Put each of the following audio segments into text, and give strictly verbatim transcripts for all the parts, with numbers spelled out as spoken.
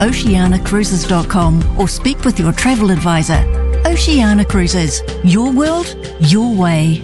oceana cruises dot com or speak with your travel advisor. Oceana Cruises. Your world, your way.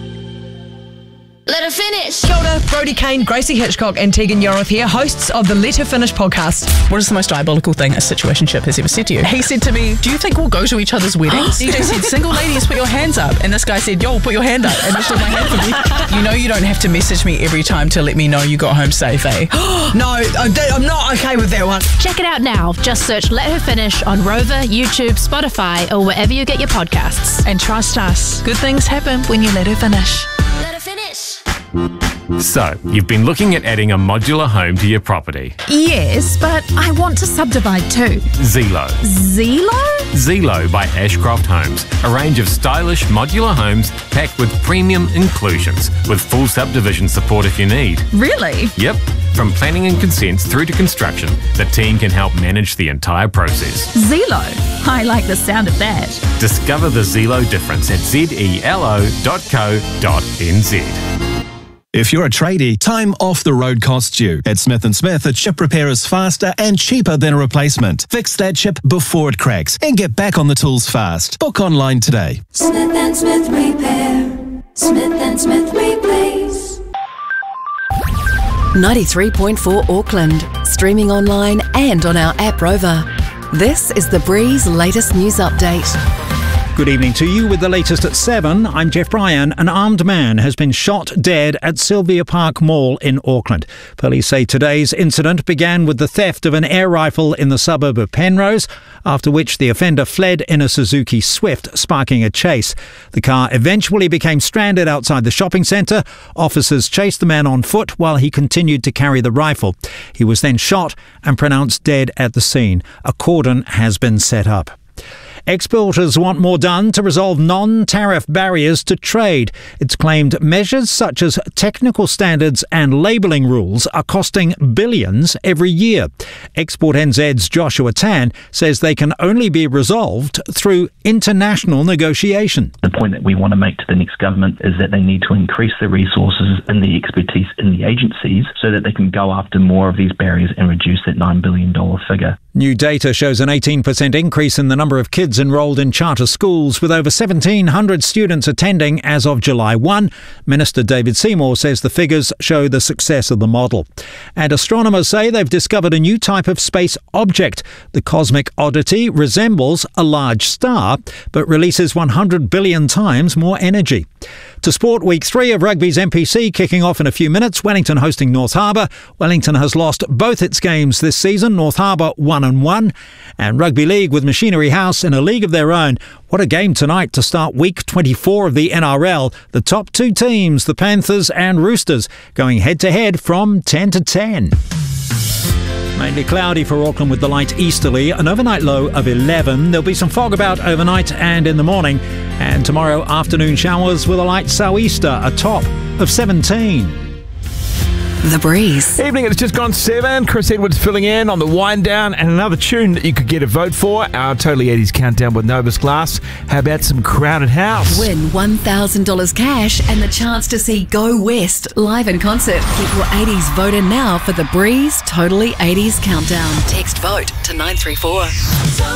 Let her finish. Kia ora, Brodie Kane, Gracie Hitchcock and Tegan Yorith here, hosts of the Let Her Finish podcast. What is the most diabolical thing a situationship has ever said to you? He said to me, do you think we'll go to each other's weddings? D J said, single ladies, put your hands up. And this guy said, yo, put your hand up. And just took my hand for me. You know you don't have to message me every time to let me know you got home safe, eh? No, I'm I'm not okay with that one. Check it out now. Just search Let Her Finish on Rover, YouTube, Spotify or wherever you get your podcasts. And trust us, good things happen when you let her finish. Let her finish. So, you've been looking at adding a modular home to your property. Yes, but I want to subdivide too. Zelo. Zelo? Zelo by Ashcroft Homes. A range of stylish modular homes packed with premium inclusions, with full subdivision support if you need. Really? Yep. From planning and consents through to construction, the team can help manage the entire process. Zelo? I like the sound of that. Discover the Zelo difference at zelo dot co dot n z. If you're a tradie, time off the road costs you. At Smith and Smith, a chip repair is faster and cheaper than a replacement. Fix that chip before it cracks and get back on the tools fast. Book online today. Smith and Smith Repair. Smith and Smith Replace. ninety-three point four Auckland, streaming online and on our app Rover. This is The Breeze latest news update. Good evening to you with the latest at seven. I'm Jeff Bryan. An armed man has been shot dead at Sylvia Park Mall in Auckland. Police say today's incident began with the theft of an air rifle in the suburb of Penrose, after which the offender fled in a Suzuki Swift, sparking a chase. The car eventually became stranded outside the shopping centre. Officers chased the man on foot while he continued to carry the rifle. He was then shot and pronounced dead at the scene. A cordon has been set up. Exporters want more done to resolve non-tariff barriers to trade. It's claimed measures such as technical standards and labelling rules are costing billions every year. Export N Z's Joshua Tan says they can only be resolved through international negotiation. The point that we want to make to the next government is that they need to increase the resources and the expertise in the agencies so that they can go after more of these barriers and reduce that nine billion dollars figure. New data shows an eighteen percent increase in the number of kids enrolled in charter schools, with over seventeen hundred students attending as of July first. Minister David Seymour says the figures show the success of the model. And astronomers say they've discovered a new type of space object. The cosmic oddity resembles a large star, but releases one hundred billion times more energy. To sport, week three of rugby's M P C kicking off in a few minutes. Wellington hosting North Harbour. Wellington has lost both its games this season. North Harbour one and one. And Rugby League with Machinery House in a league of their own. What a game tonight to start week twenty-four of the N R L. The top two teams, the Panthers and Roosters, going head to head from ten to ten. Mainly cloudy for Auckland with the light easterly, an overnight low of eleven. There'll be some fog about overnight and in the morning. And tomorrow afternoon showers with a light sou'easter, a top of seventeen. The Breeze. Evening, it's just gone seven. Chris Edwards filling in on the wind down, and another tune that you could get a vote for, our Totally eighties countdown with Novus Glass. How about some Crowded House? Win one thousand dollars cash and the chance to see Go West live in concert. Get your eighties vote in now for The Breeze Totally eighties countdown. Text vote to nine three four.